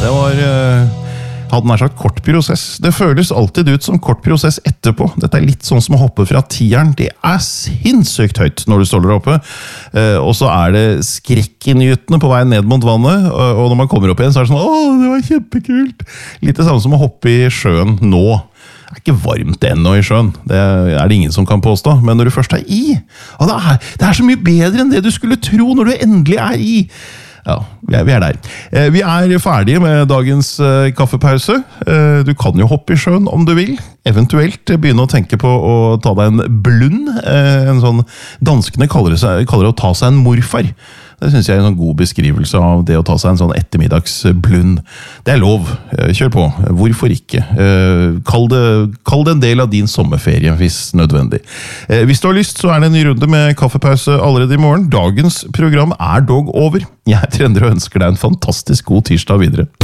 Det var, hadde nær sagt kort prosess. Det føles alltid ut som kort prosess etterpå. Dette litt sånn som å hoppe fra 10-eren. Det sinnssykt høyt når du står der oppe. Og så det skrekkinngytende på vei ned mot vannet. Og når man kommer opp igjen, så det sånn, åh, det var kjempekult. Litt det samme som å hoppe i sjøen nå. Det ikke varmt ennå i sjøen. Det det ingen som kan påstå. Men når du først i, det så mye bedre enn det du skulle tro når du endelig i. Ja, vi der. Vi ferdige med dagens kaffepause. Du kan jo hoppe i sjøen om du vil. Eventuelt begynne å tenke på å ta deg en blund. En sånn, danskene kaller det å ta seg en morfar. Det synes jeg en sånn god beskrivelse av det å ta seg en sånn ettermiddagsblund. Det lov. Kjør på. Hvorfor ikke? Kall det en del av din sommerferie, hvis nødvendig. Hvis du har lyst, så det en ny runde med kaffepause allerede i morgen. Dagens program dog over. Jeg heter Endre og ønsker deg en fantastisk god tirsdag videre.